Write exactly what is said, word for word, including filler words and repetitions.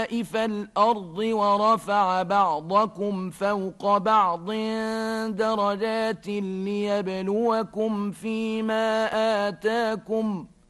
الأرض ورفع بعضكم فوق بعض درجات ليبلوكم فيما آتاكم